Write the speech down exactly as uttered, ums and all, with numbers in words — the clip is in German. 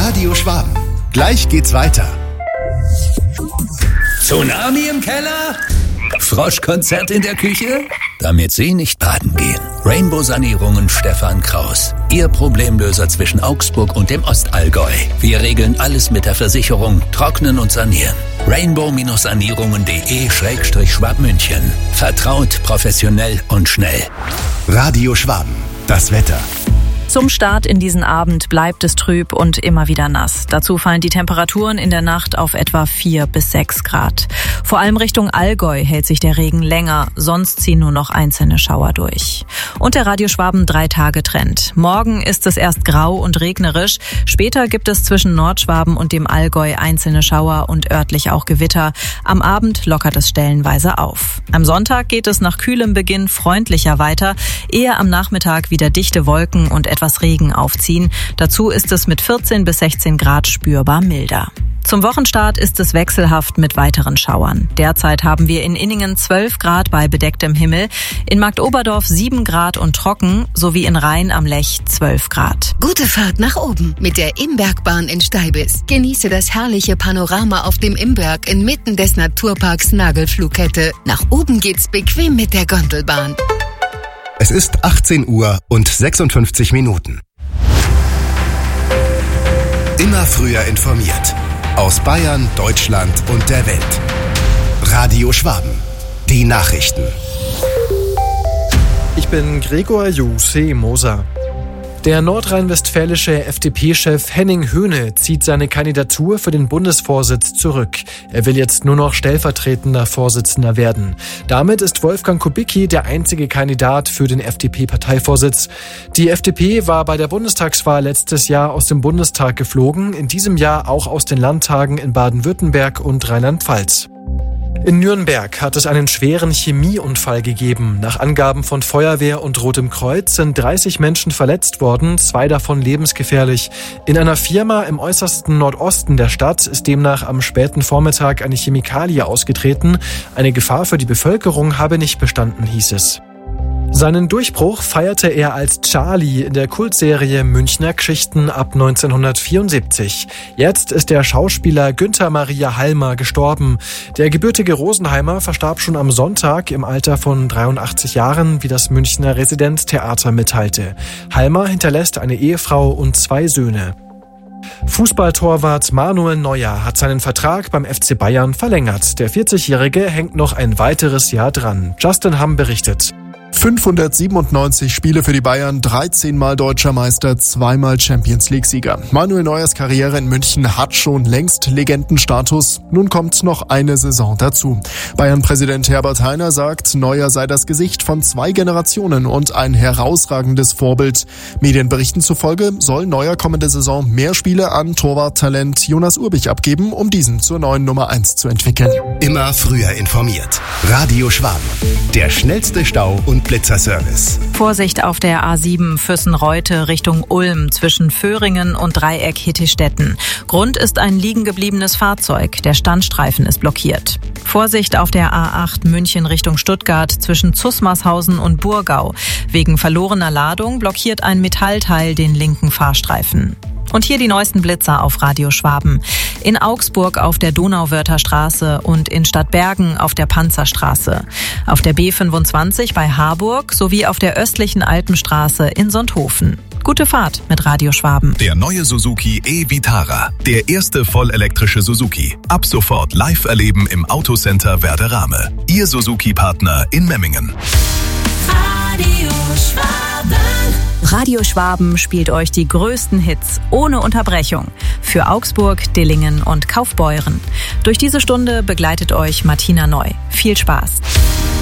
Radio Schwaben. Gleich geht's weiter. Tsunami im Keller? Froschkonzert in der Küche? Damit Sie nicht baden gehen. Rainbow-Sanierungen Stefan Kraus. Ihr Problemlöser zwischen Augsburg und dem Ostallgäu. Wir regeln alles mit der Versicherung, trocknen und sanieren. rainbow-sanierungen.de Schrägstrich Schwabmünchen. Vertraut, professionell und schnell. Radio Schwaben. Das Wetter. Zum Start in diesen Abend bleibt es trüb und immer wieder nass. Dazu fallen die Temperaturen in der Nacht auf etwa vier bis sechs Grad. Vor allem Richtung Allgäu hält sich der Regen länger, sonst ziehen nur noch einzelne Schauer durch. Und der Radio Schwaben Drei-Tage-Trend. Morgen ist es erst grau und regnerisch. Später gibt es zwischen Nordschwaben und dem Allgäu einzelne Schauer und örtlich auch Gewitter. Am Abend lockert es stellenweise auf. Am Sonntag geht es nach kühlem Beginn freundlicher weiter, ehe am Nachmittag wieder dichte Wolken und etwas Regen aufziehen. Dazu ist es mit vierzehn bis sechzehn Grad spürbar milder. Zum Wochenstart ist es wechselhaft mit weiteren Schauern. Derzeit haben wir in Inningen zwölf Grad bei bedecktem Himmel, in Marktoberdorf sieben Grad und trocken, sowie in Rhein am Lech zwölf Grad. Gute Fahrt nach oben mit der Imbergbahn in Steibis. Genieße das herrliche Panorama auf dem Imberg inmitten des Naturparks Nagelflughette. Nach oben geht's bequem mit der Gondelbahn. Es ist achtzehn Uhr und sechsundfünfzig Minuten. Immer früher informiert. Aus Bayern, Deutschland und der Welt. Radio Schwaben. Die Nachrichten. Ich bin Gregor Juse Moser. Der nordrhein-westfälische F D P-Chef Henning Höhne zieht seine Kandidatur für den Bundesvorsitz zurück. Er will jetzt nur noch stellvertretender Vorsitzender werden. Damit ist Wolfgang Kubicki der einzige Kandidat für den F D P-Parteivorsitz. Die F D P war bei der Bundestagswahl letztes Jahr aus dem Bundestag geflogen, in diesem Jahr auch aus den Landtagen in Baden-Württemberg und Rheinland-Pfalz. In Nürnberg hat es einen schweren Chemieunfall gegeben. Nach Angaben von Feuerwehr und Rotem Kreuz sind dreißig Menschen verletzt worden, zwei davon lebensgefährlich. In einer Firma im äußersten Nordosten der Stadt ist demnach am späten Vormittag eine Chemikalie ausgetreten. Eine Gefahr für die Bevölkerung habe nicht bestanden, hieß es. Seinen Durchbruch feierte er als Charlie in der Kultserie Münchner Geschichten ab neunzehnhundertvierundsiebzig. Jetzt ist der Schauspieler Günther Maria Halmer gestorben. Der gebürtige Rosenheimer verstarb schon am Sonntag im Alter von dreiundachtzig Jahren, wie das Münchner Residenztheater mitteilte. Halmer hinterlässt eine Ehefrau und zwei Söhne. Fußballtorwart Manuel Neuer hat seinen Vertrag beim F C Bayern verlängert. Der vierzigjährige hängt noch ein weiteres Jahr dran. Justin Hamm berichtet. fünfhundertsiebenundneunzig Spiele für die Bayern, dreizehn Mal Deutscher Meister, zweimal Champions-League-Sieger. Manuel Neuers Karriere in München hat schon längst Legendenstatus. Nun kommt noch eine Saison dazu. Bayern-Präsident Herbert Hainer sagt, Neuer sei das Gesicht von zwei Generationen und ein herausragendes Vorbild. Medienberichten zufolge soll Neuer kommende Saison mehr Spiele an Torwarttalent Jonas Urbich abgeben, um diesen zur neuen Nummer eins zu entwickeln. Immer früher informiert. Radio Schwaben. Der schnellste Stau- und Blitzerservice. Vorsicht auf der A sieben Füssen-Reute Richtung Ulm zwischen Föhringen und Dreieck Hittistetten. Grund ist ein liegen gebliebenes Fahrzeug. Der Standstreifen ist blockiert. Vorsicht auf der A acht München Richtung Stuttgart zwischen Zusmarshausen und Burgau. Wegen verlorener Ladung blockiert ein Metallteil den linken Fahrstreifen. Und hier die neuesten Blitzer auf Radio Schwaben. In Augsburg auf der Donauwörther Straße und in Stadtbergen auf der Panzerstraße. Auf der B fünfundzwanzig bei Harburg sowie auf der östlichen Alpenstraße in Sonthofen. Gute Fahrt mit Radio Schwaben. Der neue Suzuki e-Vitara. Der erste vollelektrische Suzuki. Ab sofort live erleben im Autocenter Werderame. Ihr Suzuki-Partner in Memmingen. Radio Schwaben. Radio Schwaben spielt euch die größten Hits ohne Unterbrechung für Augsburg, Dillingen und Kaufbeuren. Durch diese Stunde begleitet euch Martina Neu. Viel Spaß.